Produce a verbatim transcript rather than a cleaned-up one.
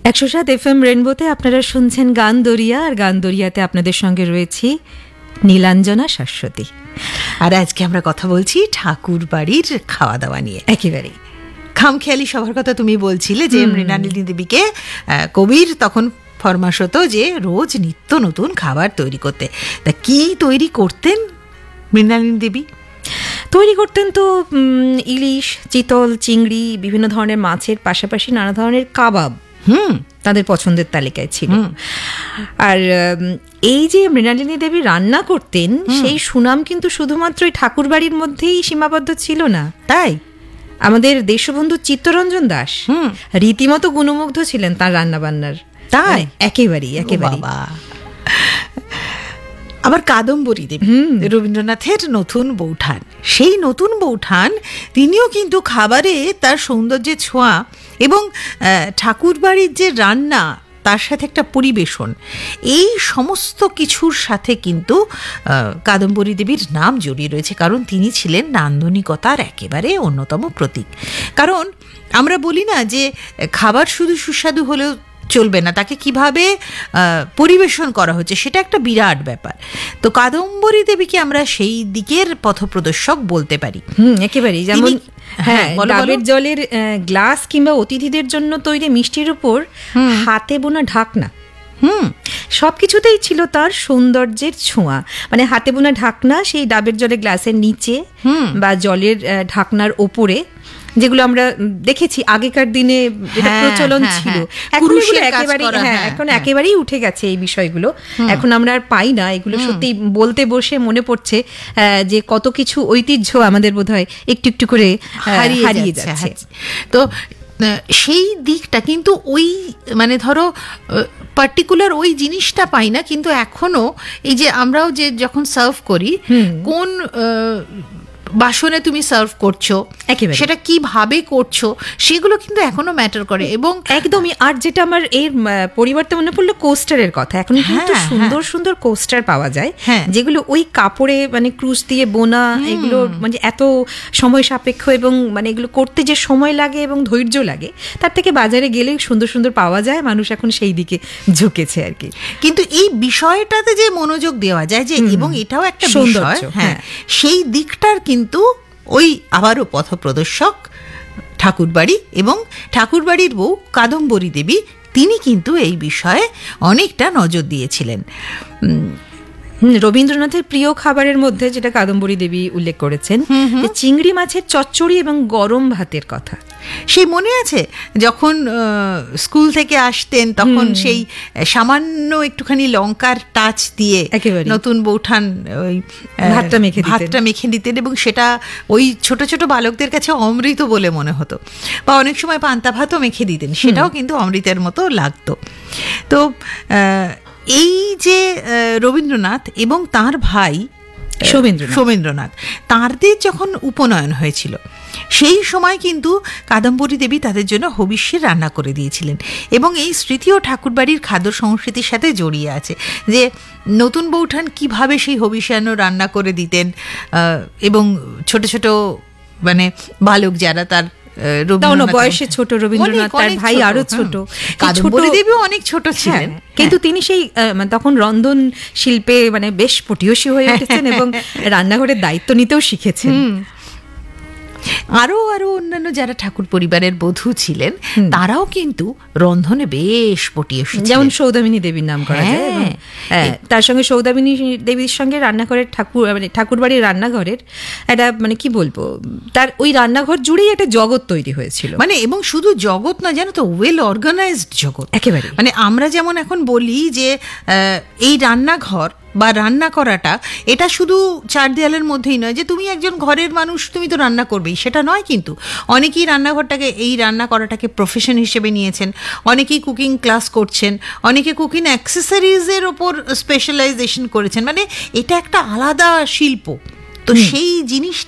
একশো সাত F M রেনবোতে আপনারা শুনছেন গান দরিয়া, আর গান দরিয়াতে আপনাদের সঙ্গে রয়েছি নীলাঞ্জনা শাশ্বতী। আর আজকে আমরা কথা বলছি ঠাকুর বাড়ির খাওয়া দাওয়া নিয়ে। একেবারেই খামখেয়ালি সবার কথা তুমি বলছিলে যে মৃণালিনী দেবীকে কবির তখন ফরমাস হতো যে রোজ নিত্য নতুন খাবার তৈরি করতে। তা কি তৈরি করতেন মৃণালিনী দেবী? তৈরি করতেন তো ইলিশ, চিতল, চিংড়ি, বিভিন্ন ধরনের মাছের পাশাপাশি নানা ধরনের কাবাব হুম তাদের পছন্দের তালিকায় ছিল। আর এই যে মৃণালিনী দেবী রান্না করতেন সেই সুনাম কিন্তু শুধুমাত্র ঠাকুর বাড়ির মধ্যেই সীমাবদ্ধ ছিল না। তাই আমাদের দেশবন্ধু চিত্তরঞ্জন দাস রীতিমতো গুণমুগ্ধ ছিলেন তার রান্না বান্নার। তাই একেবারেই একেবারেই আবার কাদম্বরী দেবী, রবীন্দ্রনাথের নতুন বৌঠান, সেই নতুন বৌঠান তিনিও কিন্তু খাবারে তার সৌন্দর্যের ছোঁয়া এবং ঠাকুর বাড়ির যে রান্না তার সাথে একটা পরিবেশন, এই সমস্ত কিছুর সাথে কিন্তু কাদম্বরী দেবীর নাম জড়িয়ে রয়েছে। কারণ তিনি ছিলেন নান্দনিকতার একেবারে অন্যতম প্রতীক। কারণ আমরা বলি না যে খাবার শুধু সুস্বাদু হলেও চলবে না, তাকে কিভাবে পরিবেশন করা হচ্ছে সেটা একটা বিরাট ব্যাপার। তো কাদম্বরী দেবীকে আমরা সেই দিকের পথপ্রদর্শক বলতে পারি। হুম একেবারেই। যেমন হ্যাঁ, ডাবের জলের গ্লাস কিংবা অতিথিদের জন্য তৈরি মিষ্টির উপর হাতে বোনা ঢাকনা, হুম সবকিছুতেই ছিল তার সৌন্দর্যের ছোঁয়া। মানে হাতে বোনা ঢাকনা সেই ডাবের জলের গ্লাসের নিচে বা জলের ঢাকনার ওপরে, যেগুলো আমরা দেখেছি আগেকার দিনে যেটা প্রচলন ছিল, এখন একেবারে হ্যাঁ এখন একেবারেই উঠে গেছে এই বিষয়গুলো। এখন আমরা আর পাই না এগুলো। সত্যি বলতে বসে মনে পড়ছে যে কত কিছু ঐতিহ্য আমাদের বোধহয় একটু একটু করে হারিয়ে যাচ্ছে। তো সেই দিকটা কিন্তু ওই মানে ধরো পার্টিকুলার ওই জিনিসটা পাই না, কিন্তু এখনো এই যে আমরাও যে যখন সার্ভ করি কোন বাসনে তুমি সার্ভ করছো, সেটা কিভাবে করছো, সেগুলো কিন্তু এখনো ম্যাটার করে। এবং একদমই। আর যেটা আমার এর পরিবর্তে মনে পড়লো কোস্টারের কথা। এখন কিন্তু সুন্দর সুন্দর কোস্টার পাওয়া যায় যেগুলো ওই কাপড়ে মানে ক্রুশ দিয়ে বোনা, এগুলো মানে এত সময় সাপেক্ষ এবং মানে এগুলো করতে যে সময় লাগে এবং ধৈর্য লাগে, তার থেকে বাজারে গেলে সুন্দর সুন্দর পাওয়া যায়। মানুষ এখন সেই দিকে ঝুঁকেছে আর কি। কিন্তু এই বিষয়টাতে যে মনোযোগ দেওয়া যায় যে এবং এটাও একটা বিষয়, হ্যাঁ সেই দিকটার কিন্তু ওই আবারও পথপ্রদর্শক ঠাকুরবাড়ি এবং ঠাকুরবাড়ির বউ কাদম্বরী দেবী, তিনি কিন্তু এই বিষয়ে অনেকটা নজর দিয়েছিলেন। রবীন্দ্রনাথের প্রিয় খাবারের মধ্যে যেটা কাদম্বরী দেবী উল্লেখ করেছেন, চিংড়ি মাছের চচ্চড়ি এবং গরম ভাতের কথা। সেই মনে আছে যখন স্কুল থেকে আসতেন তখন সেই সামান্য একটুখানি লঙ্কার টাচ দিয়ে নতুন বৌঠান ওই ভাতটা মেখে ভাতটা মেখে দিতেন এবং সেটা ওই ছোট ছোট বালকদের কাছে অমৃত বলে মনে হতো। বা অনেক সময় পান্তা ভাতও মেখে দিতেন, সেটাও কিন্তু অমৃতের মতো লাগতো। তো এই যে রবীন্দ্রনাথ এবং তার ভাই সোমেন্দ্রনাথ তাঁদের যখন উপনয়ন হয়েছিল সেই সময় কিন্তু কাদম্বরী দেবী তাদের জন্য হবিষ্যের রান্না করে দিয়েছিলেন। এবং এই স্মৃতিও ঠাকুরবাড়ির খাদ্য সংস্কৃতির সাথে জড়িয়ে আছে যে নতুন বৌঠান কিভাবে সেই হবিষ্যান্ন রান্না করে দিতেন এবং ছোট ছোট মানে বালক যারা তার বয়সে ছোট, রবীন্দ্রনাথ তার ভাই আরো ছোট, কাদম্বরী দেবীও অনেক ছোট ছিলেন, কিন্তু তিনি সেই তখন রন্ধন শিল্পে মানে বেশ পটিয়সী হয়ে উঠেছেন এবং রান্নাঘরের দায়িত্ব নিতেও শিখেছেন। আরো আরো অন্যান্য যারা ঠাকুর পরিবারের বধূ ছিলেন তারাও কিন্তু রন্ধনে বেশ পটিয়সী, যেমন সৌদামিনী দেবীর নাম করা যায়। তার সঙ্গে সৌদামিনী দেবীর সঙ্গে রান্নাঘরের ঠাকুর মানে ঠাকুর বাড়ির রান্নাঘরের একটা মানে কি বলবো, তার ওই রান্নাঘর জুড়েই একটা জগৎ তৈরি হয়েছিল। মানে এবং শুধু জগৎ না, জানো তো, ওয়েল অর্গানাইজড জগৎ একেবারে। মানে আমরা যেমন এখন বলি যে এই রান্নাঘর বা রান্না করাটা এটা শুধু চার দেয়ালের মধ্যেই নয় যে তুমি একজন ঘরের মানুষ তুমি তো রান্না করবেই, সেটা নয়। কিন্তু অনেকেই রান্নাঘরটাকে এই রান্না করাটাকে প্রফেশন হিসেবে নিয়েছেন, অনেকেই কুকিং ক্লাস করছেন, অনেকে কুকিং অ্যাক্সেসরিজের ওপর স্পেশালাইজেশন করেছেন। মানে এটা একটা আলাদা শিল্প। তো সেই জিনিস